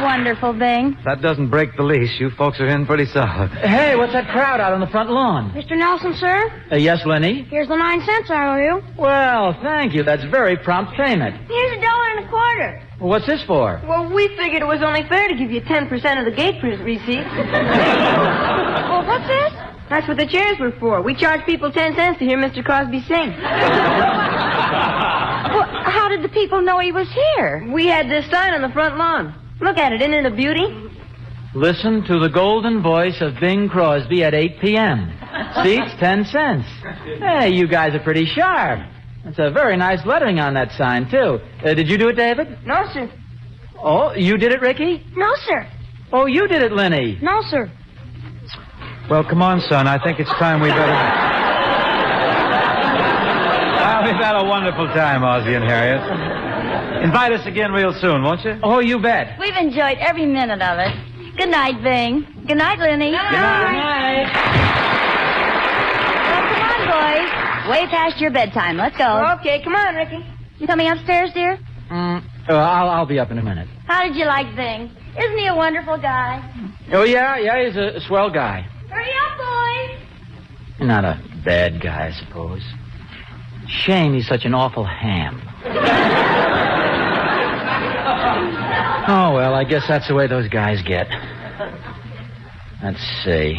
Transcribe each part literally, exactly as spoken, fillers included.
wonderful, Bing? That doesn't break the lease. You folks are in pretty solid. Hey, what's that crowd out on the front lawn? Mister Nelson, sir? Uh, yes, Lenny? Here's the nine cents I owe you. Well, thank you. That's very prompt payment. Here's a dollar and a quarter. Well, what's this for? Well, we figured it was only fair to give you ten percent of the gate receipt. Well, what's this? That's what the chairs were for. We charge people ten cents to hear Mister Crosby sing. Well, how did the people know he was here? We had this sign on the front lawn. Look at it. Isn't it a beauty? Listen to the golden voice of Bing Crosby at eight p.m. Seats, ten cents. Hey, you guys are pretty sharp. That's a very nice lettering on that sign, too. Uh, did you do it, David? No, sir. Oh, you did it, Ricky? No, sir. Oh, you did it, Lenny. No, sir. Well, come on, son. I think it's time we better... Well, we've had a wonderful time, Ozzie and Harriet. Invite us again real soon, won't you? Oh, you bet. We've enjoyed every minute of it. Good night, Bing. Good night, Lenny. Good Good night. Well, come on, boys. Way past your bedtime. Let's go. Okay, come on, Ricky. You coming upstairs, dear? Mm, uh, I'll, I'll be up in a minute. How did you like Bing? Isn't he a wonderful guy? Oh, yeah, yeah, he's a swell guy. Hurry up, boys. Not a bad guy, I suppose. Shame he's such an awful ham. Oh, well, I guess that's the way those guys get. Let's see.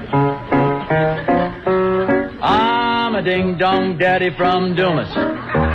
I'm a ding-dong daddy from Dumas.